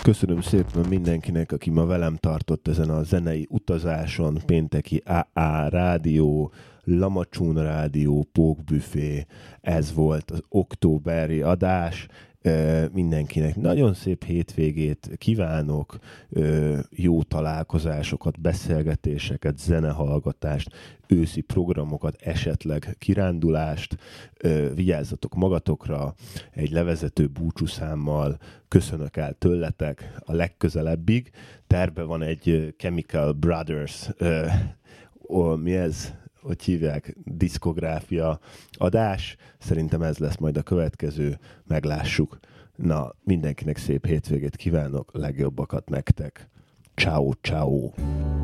Köszönöm szépen mindenkinek, aki ma velem tartott ezen a zenei utazáson, pénteki AA Rádió, Lamacsún Rádió, Pókbüfé, ez volt az októberi adás. Mindenkinek nagyon szép hétvégét kívánok, jó találkozásokat, beszélgetéseket, zenehallgatást, őszi programokat, esetleg kirándulást, vigyázzatok magatokra, egy levezető búcsúszámmal köszönök el tőletek a legközelebbig. Terve van egy Chemical Brothers, mi ez? Hogy hívják, diszkográfia adás. Szerintem ez lesz majd a következő, meglássuk. Na, mindenkinek szép hétvégét kívánok, legjobbakat nektek. Ciao, ciao.